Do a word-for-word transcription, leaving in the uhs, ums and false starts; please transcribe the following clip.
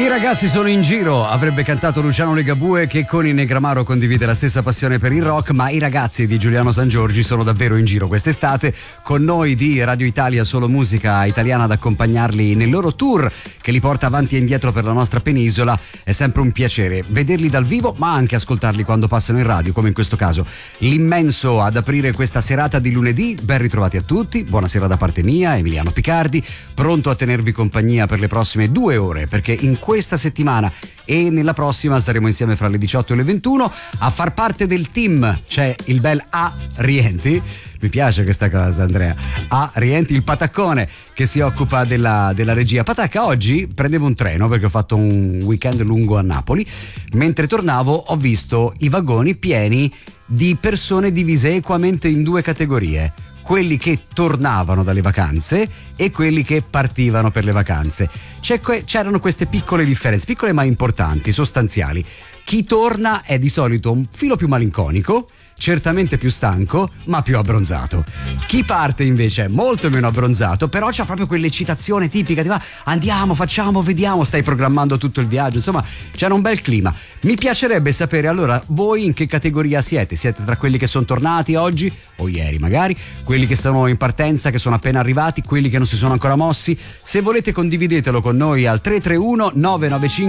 I ragazzi sono in giro, avrebbe cantato Luciano Ligabue, che con i Negramaro condivide la stessa passione per il rock, ma i ragazzi di Giuliano Sangiorgi sono davvero in giro quest'estate, con noi di Radio Italia Solo Musica Italiana ad accompagnarli nel loro tour che li porta avanti e indietro per la nostra penisola. È sempre un piacere vederli dal vivo, ma anche ascoltarli quando passano in radio, come in questo caso. L'immenso ad aprire questa serata di lunedì. Ben ritrovati a tutti, buonasera da parte mia, Emiliano Picardi, pronto a tenervi compagnia per le prossime due ore, perché in questa settimana e nella prossima staremo insieme fra le diciotto e le ventuno. A far parte del team c'è il bel A Rienti. Mi piace questa cosa, Andrea. A Rienti, il pataccone che si occupa della, della regia. Patacca, oggi prendevo un treno perché ho fatto un weekend lungo a Napoli. Mentre tornavo ho visto i vagoni pieni di persone divise equamente in due categorie: quelli che tornavano dalle vacanze e quelli che partivano per le vacanze. C'è que- c'erano queste piccole differenze, piccole ma importanti, sostanziali. Chi torna è di solito un filo più malinconico, certamente più stanco, ma più abbronzato. Chi parte invece è molto meno abbronzato, però c'ha proprio quell'eccitazione tipica di va, andiamo, facciamo, vediamo, stai programmando tutto il viaggio, insomma c'era un bel clima. Mi piacerebbe sapere allora voi in che categoria siete. Siete tra quelli che sono tornati oggi o ieri magari, quelli che sono in partenza, che sono appena arrivati, quelli che non si sono ancora mossi? Se volete condividetelo con noi al tre tre uno nove nove cinque